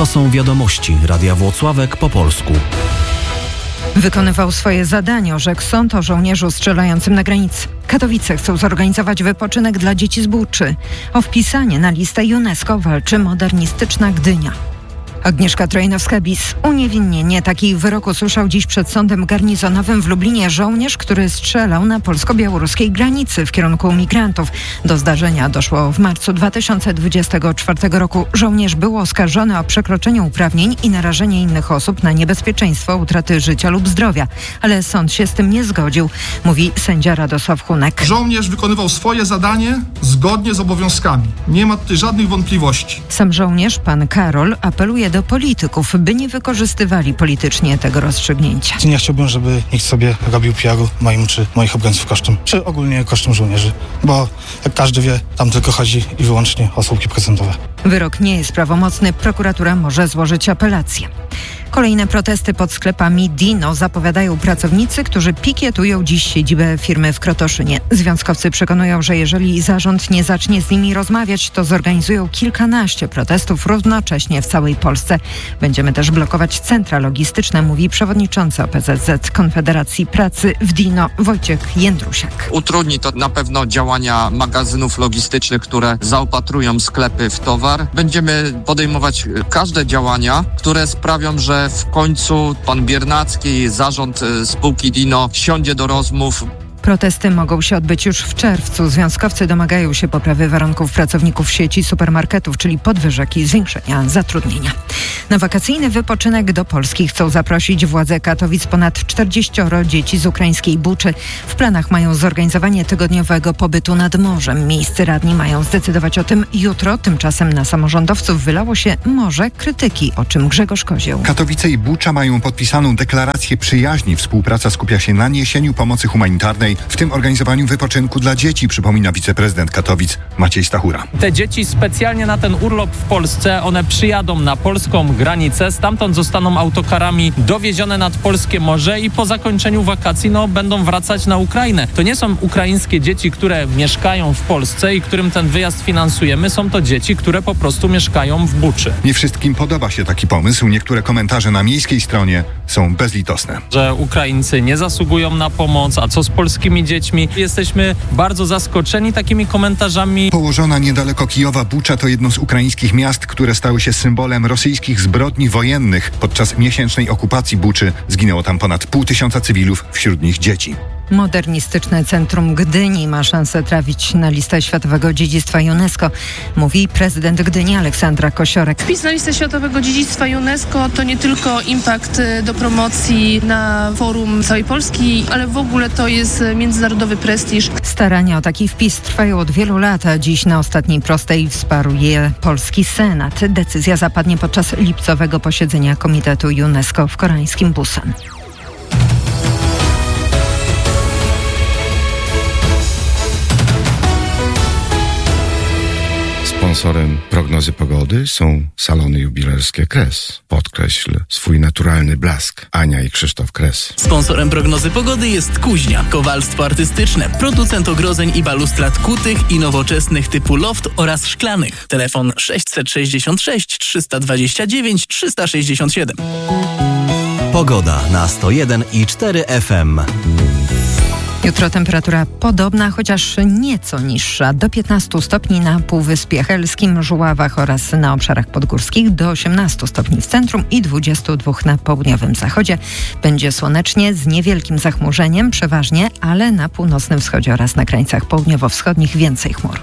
To są wiadomości Radia Włocławek po polsku. Wykonywał swoje zadanie, orzekł sąd o żołnierzu strzelającym na granicy. Katowice chcą zorganizować wypoczynek dla dzieci z Buczy. O wpisanie na listę UNESCO walczy modernistyczna Gdynia. Agnieszka Trojnowska-Bis. Uniewinnienie takiej wyroku słyszał dziś przed sądem garnizonowym w Lublinie żołnierz, który strzelał na polsko-białoruskiej granicy w kierunku migrantów. Do zdarzenia doszło w marcu 2024 roku. Żołnierz był oskarżony o przekroczenie uprawnień i narażenie innych osób na niebezpieczeństwo utraty życia lub zdrowia. Ale sąd się z tym nie zgodził, mówi sędzia Radosław Hunek. Żołnierz wykonywał swoje zadanie zgodnie z obowiązkami. Nie ma tutaj żadnych wątpliwości. Sam żołnierz, pan Karol, apeluje do polityków, by nie wykorzystywali politycznie tego rozstrzygnięcia. Nie chciałbym, żeby nikt sobie robił PR-u moim czy moich obrońców kosztem, czy ogólnie kosztem żołnierzy, bo jak każdy wie, tam tylko chodzi i wyłącznie o słupki procentowe. Wyrok nie jest prawomocny, prokuratura może złożyć apelację. Kolejne protesty pod sklepami Dino zapowiadają pracownicy, którzy pikietują dziś siedzibę firmy w Krotoszynie. Związkowcy przekonują, że jeżeli zarząd nie zacznie z nimi rozmawiać, to zorganizują kilkanaście protestów równocześnie w całej Polsce. Będziemy też blokować centra logistyczne, mówi przewodniczący OPZZ Konfederacji Pracy w Dino Wojciech Jędrusiak. Utrudni to na pewno działania magazynów logistycznych, które zaopatrują sklepy w towar. Będziemy podejmować każde działania, które sprawią, że w końcu pan Biernacki, zarząd spółki Dino siądzie do rozmów. Protesty mogą się odbyć już w czerwcu. Związkowcy domagają się poprawy warunków pracowników sieci supermarketów, czyli podwyżek i zwiększenia zatrudnienia. Na wakacyjny wypoczynek do Polski chcą zaprosić władze Katowic ponad 40 dzieci z ukraińskiej Buczy. W planach mają zorganizowanie tygodniowego pobytu nad morzem. Miejscy radni mają zdecydować o tym jutro. Tymczasem na samorządowców wylało się morze krytyki, o czym Grzegorz Kozioł. Katowice i Bucza mają podpisaną deklarację przyjaźni. Współpraca skupia się na niesieniu pomocy humanitarnej, w tym organizowaniu wypoczynku dla dzieci, przypomina wiceprezydent Katowic Maciej Stachura. Te dzieci specjalnie na ten urlop w Polsce, one przyjadą na polską granicę, stamtąd zostaną autokarami dowiezione nad polskie morze i po zakończeniu wakacji będą wracać na Ukrainę. To nie są ukraińskie dzieci, które mieszkają w Polsce i którym ten wyjazd finansujemy. Są to dzieci, które po prostu mieszkają w Buczy. Nie wszystkim podoba się taki pomysł. Niektóre komentarze na miejskiej stronie są bezlitosne. Że Ukraińcy nie zasługują na pomoc, a co z polskimi dziećmi? Jesteśmy bardzo zaskoczeni takimi komentarzami. Położona niedaleko Kijowa Bucza to jedno z ukraińskich miast, które stały się symbolem rosyjskich zbrodni wojennych. Podczas miesięcznej okupacji Buczy zginęło tam ponad 500 cywilów, wśród nich dzieci. Modernistyczne centrum Gdyni ma szansę trafić na listę Światowego Dziedzictwa UNESCO, mówi prezydent Gdyni Aleksandra Kosiorek. Wpis na listę Światowego Dziedzictwa UNESCO to nie tylko impact do promocji na forum całej Polski, ale w ogóle to jest międzynarodowy prestiż. Starania o taki wpis trwają od wielu lat, a dziś na ostatniej prostej wsparł je polski Senat. Decyzja zapadnie podczas lipcowego posiedzenia Komitetu UNESCO w koreańskim Busan. Sponsorem prognozy pogody są salony jubilerskie Kres. Podkreśl swój naturalny blask. Ania i Krzysztof Kres. Sponsorem prognozy pogody jest Kuźnia. Kowalstwo artystyczne. Producent ogrodzeń i balustrad kutych i nowoczesnych typu loft oraz szklanych. Telefon 666 329 367. Pogoda na 101,4 FM. Jutro temperatura podobna, chociaż nieco niższa. Do 15 stopni na Półwyspie Helskim, Żuławach oraz na obszarach podgórskich, do 18 stopni w centrum i 22 na południowym zachodzie. Będzie słonecznie z niewielkim zachmurzeniem przeważnie, ale na północnym wschodzie oraz na krańcach południowo-wschodnich więcej chmur.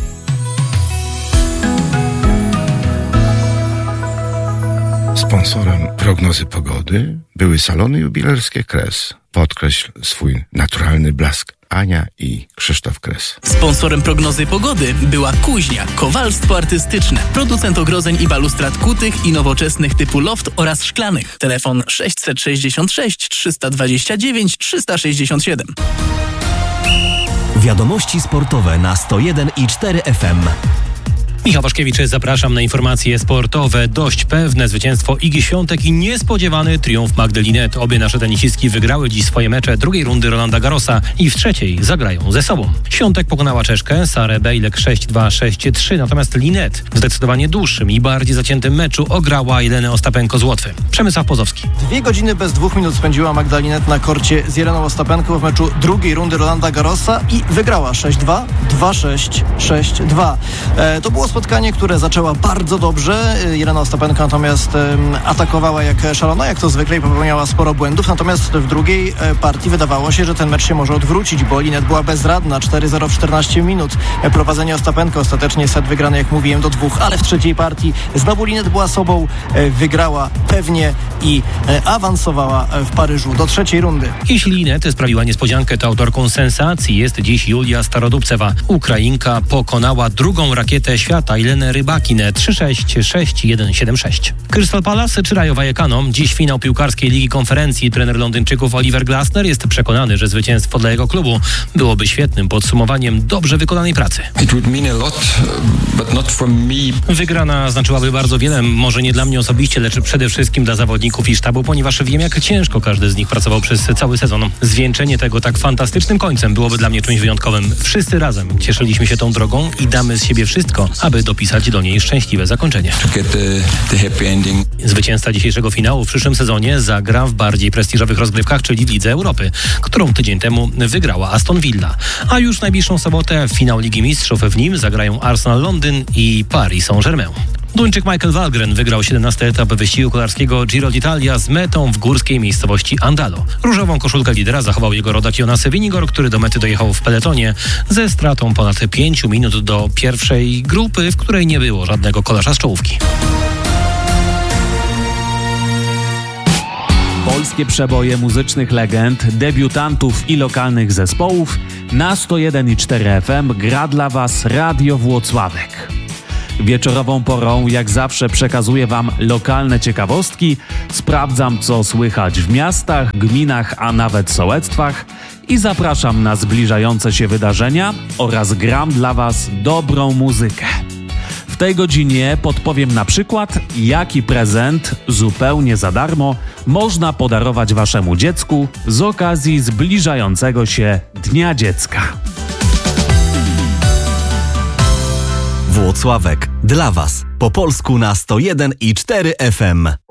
Sponsorem prognozy pogody były salony jubilerskie Kres. Podkreśl swój naturalny blask. Ania i Krzysztof Kres. Sponsorem prognozy pogody była Kuźnia. Kowalstwo artystyczne. Producent ogrodzeń i balustrad kutych i nowoczesnych typu loft oraz szklanych. Telefon 666 329 367. Wiadomości sportowe na 101,4 FM. Michał Waszkiewicz, zapraszam na informacje sportowe. Dość pewne zwycięstwo Igi Świątek i niespodziewany triumf Magdy Linette. Obie nasze tenisistki wygrały dziś swoje mecze drugiej rundy Rolanda Garrosa i w trzeciej zagrają ze sobą. Świątek pokonała Czeszkę Sarę Bejlek 6-2, 6-3, natomiast Linette w zdecydowanie dłuższym i bardziej zaciętym meczu ograła Jelenę Ostapenko z Łotwy. Przemysław Pozowski. 2 godziny bez 2 minut spędziła Magda Linette na korcie z Jeleną Ostapenką w meczu drugiej rundy Rolanda Garrosa i wygrała 6-2, 2-6, 6-2. To było spotkanie, które zaczęła bardzo dobrze. Jelena Ostapenko natomiast atakowała jak szalona, jak to zwykle, i popełniała sporo błędów. Natomiast w drugiej partii wydawało się, że ten mecz się może odwrócić, bo Linette była bezradna. 4-0 w 14 minut. Prowadzenie Ostapenko, ostatecznie set wygrany, jak mówiłem, do 2, ale w trzeciej partii znowu Linette była sobą, wygrała pewnie i awansowała w Paryżu do trzeciej rundy. Jeśli Linette sprawiła niespodziankę, to autorką sensacji jest dziś Julia Starodubcewa. Ukrainka pokonała drugą rakietę świata Jelenę Rybakinę 3-6, 6-1, 7-6. Crystal Palace czy Rayo Vallecano? Dziś finał piłkarskiej Ligi Konferencji. Trener Londyńczyków Oliver Glasner jest przekonany, że zwycięstwo dla jego klubu byłoby świetnym podsumowaniem dobrze wykonanej pracy. Wygrana znaczyłaby bardzo wiele, może nie dla mnie osobiście, lecz przede wszystkim dla zawodników i sztabu, ponieważ wiem, jak ciężko każdy z nich pracował przez cały sezon. Zwieńczenie tego tak fantastycznym końcem byłoby dla mnie czymś wyjątkowym. Wszyscy razem cieszyliśmy się tą drogą i damy z siebie wszystko, aby dopisać do niej szczęśliwe zakończenie. Zwycięzca dzisiejszego finału w przyszłym sezonie zagra w bardziej prestiżowych rozgrywkach, czyli w Lidze Europy, którą tydzień temu wygrała Aston Villa. A już w najbliższą sobotę finał Ligi Mistrzów, w nim zagrają Arsenal Londyn i Paris Saint-Germain. Duńczyk Michael Wallgren wygrał 17. etap wyścigu kolarskiego Giro d'Italia z metą w górskiej miejscowości Andalo. Różową koszulkę lidera zachował jego rodak Jonas Vingegaard, który do mety dojechał w peletonie ze stratą ponad 5 minut do pierwszej grupy, w której nie było żadnego kolarza z czołówki. Polskie przeboje muzycznych legend, debiutantów i lokalnych zespołów na 101,4 FM gra dla Was Radio Włocławek. Wieczorową porą, jak zawsze, przekazuję Wam lokalne ciekawostki, sprawdzam, co słychać w miastach, gminach, a nawet sołectwach i zapraszam na zbliżające się wydarzenia oraz gram dla Was dobrą muzykę. W tej godzinie podpowiem na przykład, jaki prezent zupełnie za darmo można podarować Waszemu dziecku z okazji zbliżającego się Dnia Dziecka. Włocławek dla Was po polsku na 101,4 FM.